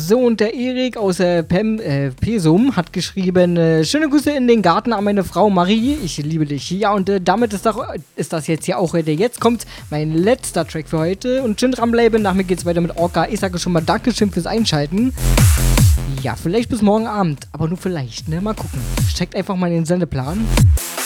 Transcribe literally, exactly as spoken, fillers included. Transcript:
So, und der Erik aus äh, Pem, äh, Pesum hat geschrieben, äh, schöne Grüße in den Garten an meine Frau Marie, ich liebe dich. Ja, und äh, damit ist, doch, ist das jetzt hier auch heute. Jetzt kommt mein letzter Track für heute und schön dranbleiben. Nach mir geht's weiter mit Orca. Ich sage schon mal Dankeschön fürs Einschalten. Ja, vielleicht bis morgen Abend, aber nur vielleicht, ne? Mal gucken. Checkt einfach mal den Sendeplan.